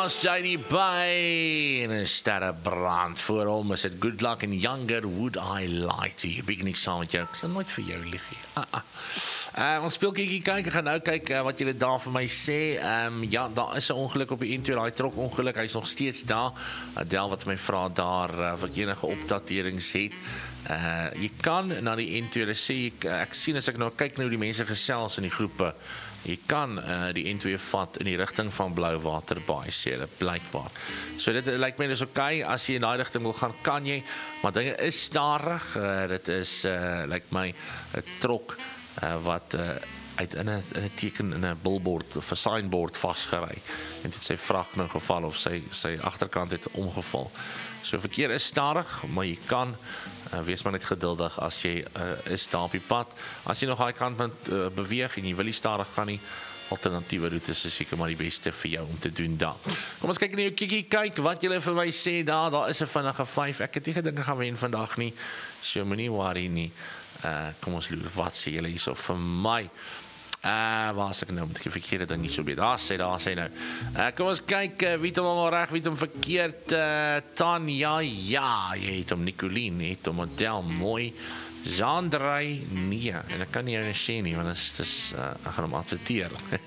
daar's JD Bay en 'n sterrebrand voor hom is dit Good Luck and Younger Would I Lie to You. Big niks saam met jou, ek sal nooit vir jou lieg nie. Ons speel kykie kyk, ek gaan nou kyk wat julle daar vir my sê. Ja, daar is 'n ongeluk op die N2, daai trok ongeluk, hy's nog steeds daar. Adel wat my vra daar of ek enige opdaterings het. Jy kan na die N2 sê, ek sien as ek nou kyk hoe die mense gesels in die groepe, jy kan die N2 vat in die rigting van Blouwater Baai, sê hulle blykbaar. So dit lyk my dis okay, as jy in daai rigting wil gaan, kan jy, maar dinge is stadig. Dit is lyk my 'n trok wat uit in 'n teken in 'n billboard of 'n signboard vasgery en dit sy vrag nou geval of sy agterkant het omgeval. So verkeer is stadig, maar jy kan wees maar net geduldig as jy is daar op die pad. As jy nog daai kant moet beweeg en jy wil nie stadig gaan nie, alternatiewe roetes is seker maar die beste vir jou om te doen daar. Kom ons kyk in jou kikkie, kyk wat julle vir my sê daar. Daar is 'n vinnige 5. Ek het nie gedink ek gaan wen vandag nie. So moenie worry nie. Kom ons loer, wat sê julle hierso vir my? Waar is ek nou? Moet ek die verkeerde ding nie so weet. Daar sê nou. Kom ons kyk, wie het hom allemaal reg, wie het hom verkeerd. Tanja, ja, jy het hom. Nicolien, jy het hom. Adel, mooi. Zandrey, nee. En ek kan nie jou sê nie, want ek gaan hom adverteer.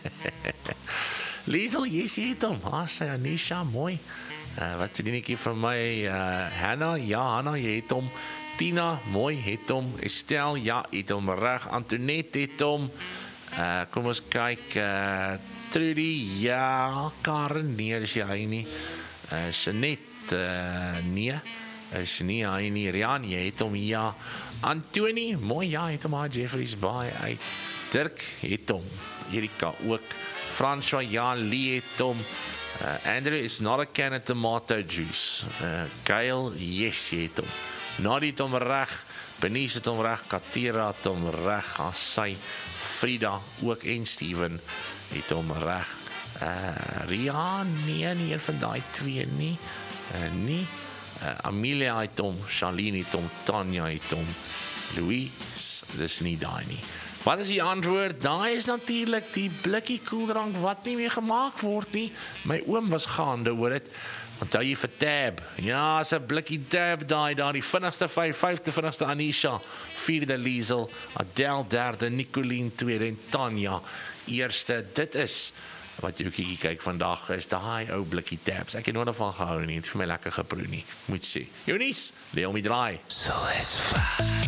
Liesel, yes, jy het hom. Sê Anisha, mooi. Wat doen ek hier vir my? Hannah, ja, Hannah, jy het hom. Tina, mooi, het hom. Estelle, ja, het hom reg. Antoinette, het hom. Kom ons kyk, Trudy, ja, Karen, nee, dis hy nie. Jeanette, nee, is nie hy nie. Rian, jy het hom, ja. Antonie, mooi, ja, het hom haar Jeffreys Baai uit. Dirk, het hom. Erika ook. François, ja, Lee het hom. Andrew is not a can of tomato juice. Gail, yes, jy het hom. Nadie het hom reg. Benice het hom reg. Katera het hom reg. Sy Frida ook en Steven het hom reg. Rian, nee, een van die twee nie. Amelia het hom, Charlene het hom, Tanya het hom, Louise, dis nie daai nie. Wat is die antwoord? Daai is natuurlik die blikkie koeldrank wat nie meer gemaak word nie. My oom was gaande oor dit. Onthou jy vir Tab? Ja, is 'n blikkie Tab daar die vinnigste 5de vinnigste Anisha, 4de Liesel, Adel 3de, Nicolien 2de en Tanya 1ste. Dit is wat jou kiekie kyk vandag is, daai ou blikkie Tabs. Ek het nooit daarvan gehou nie, het vir my lekker geproe nie, moet sê. Eunice, lê om die draai. So it's fast.